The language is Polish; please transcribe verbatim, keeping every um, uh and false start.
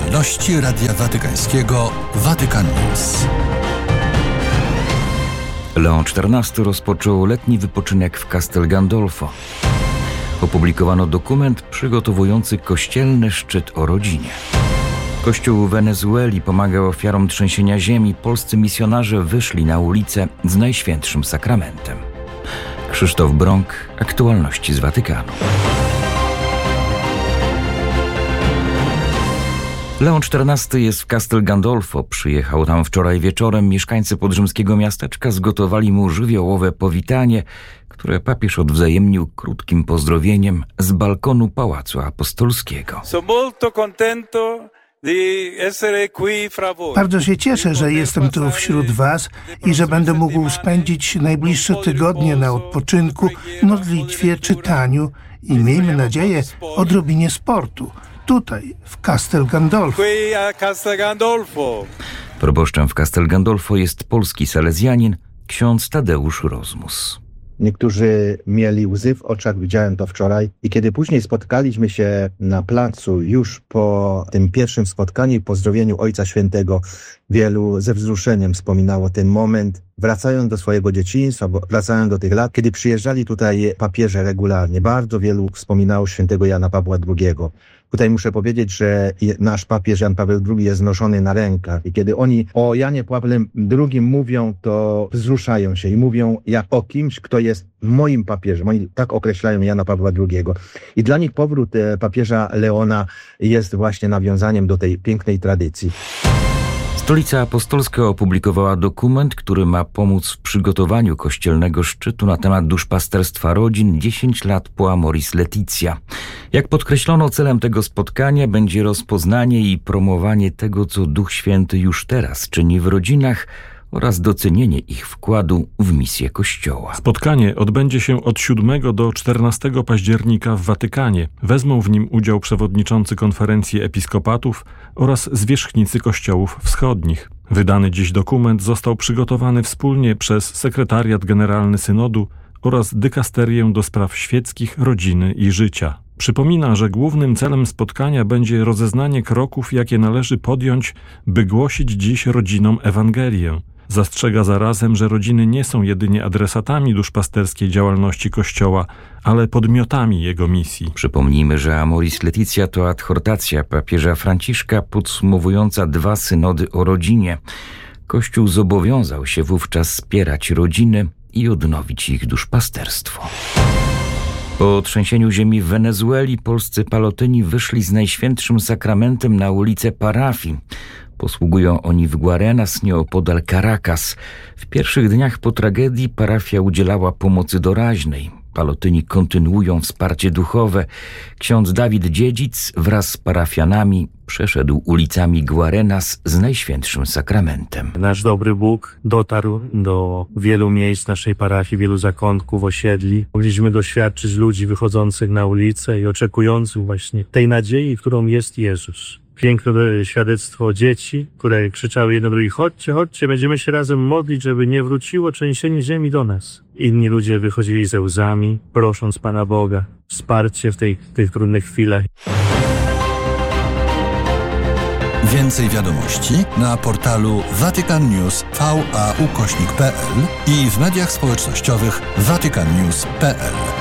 Aktualności Radia Watykańskiego Vatican News. Leon czternasty rozpoczął letni wypoczynek w Castel Gandolfo. Opublikowano dokument przygotowujący kościelny szczyt o rodzinie. Kościół w Wenezueli pomagał ofiarom trzęsienia ziemi. Polscy misjonarze wyszli na ulicę z Najświętszym Sakramentem. Krzysztof Brąk, aktualności z Watykanu. Leon czternasty jest w Castel Gandolfo. Przyjechał tam wczoraj wieczorem. Mieszkańcy podrzymskiego miasteczka zgotowali mu żywiołowe powitanie, które papież odwzajemnił krótkim pozdrowieniem z balkonu Pałacu Apostolskiego. Bardzo się cieszę, że jestem tu wśród Was i że będę mógł spędzić najbliższe tygodnie na odpoczynku, modlitwie, czytaniu i miejmy nadzieję odrobinie sportu. Tutaj, w Castel Gandolfo. Proboszczem w Castel Gandolfo jest polski salezjanin, ksiądz Tadeusz Rozmus. Niektórzy mieli łzy w oczach, widziałem to wczoraj. I kiedy później spotkaliśmy się na placu, już po tym pierwszym spotkaniu i pozdrowieniu Ojca Świętego, wielu ze wzruszeniem wspominało ten moment, wracając do swojego dzieciństwa, bo wracając do tych lat, kiedy przyjeżdżali tutaj papieże regularnie. Bardzo wielu wspominało świętego Jana Pawła drugiego. Tutaj muszę powiedzieć, że nasz papież Jan Paweł drugi jest noszony na rękach i kiedy oni o Janie Pawle drugim mówią, to wzruszają się i mówią jak o kimś, kto jest moim papieżem. Oni tak określają Jana Pawła drugiego. I dla nich powrót papieża Leona jest właśnie nawiązaniem do tej pięknej tradycji. Stolica Apostolska opublikowała dokument, który ma pomóc w przygotowaniu kościelnego szczytu na temat duszpasterstwa rodzin dziesięć lat po Amoris Laetitia. Jak podkreślono, celem tego spotkania będzie rozpoznanie i promowanie tego, co Duch Święty już teraz czyni w rodzinach oraz docenienie ich wkładu w misję Kościoła. Spotkanie odbędzie się od siódmego do czternastego października w Watykanie. Wezmą w nim udział przewodniczący konferencji episkopatów oraz zwierzchnicy kościołów wschodnich. Wydany dziś dokument został przygotowany wspólnie przez Sekretariat Generalny Synodu oraz Dykasterię do Spraw Świeckich, Rodziny i Życia. Przypomina, że głównym celem spotkania będzie rozeznanie kroków, jakie należy podjąć, by głosić dziś rodzinom Ewangelię. Zastrzega zarazem, że rodziny nie są jedynie adresatami duszpasterskiej działalności Kościoła, ale podmiotami jego misji. Przypomnijmy, że Amoris Laetitia to adhortacja papieża Franciszka podsumowująca dwa synody o rodzinie. Kościół zobowiązał się wówczas wspierać rodziny i odnowić ich duszpasterstwo. Po trzęsieniu ziemi w Wenezueli polscy palotyni wyszli z Najświętszym Sakramentem na ulicę parafii. Posługują oni w Guarenas, nieopodal Caracas. W pierwszych dniach po tragedii parafia udzielała pomocy doraźnej. Palotyni kontynuują wsparcie duchowe. Ksiądz Dawid Dziedzic wraz z parafianami przeszedł ulicami Guarenas z Najświętszym Sakramentem. Nasz dobry Bóg dotarł do wielu miejsc naszej parafii, wielu zakątków, osiedli. Mogliśmy doświadczyć ludzi wychodzących na ulicę i oczekujących właśnie tej nadziei, którą jest Jezus. Piękne świadectwo dzieci, które krzyczały jedno drugie: chodźcie, chodźcie, będziemy się razem modlić, żeby nie wróciło trzęsienie ziemi do nas. Inni ludzie wychodzili ze łzami, prosząc Pana Boga wsparcie w tej, tych trudnych chwilach. Więcej wiadomości na portalu Vatican News V A ukośnik kropka p l i w mediach społecznościowych vatican news kropka p l.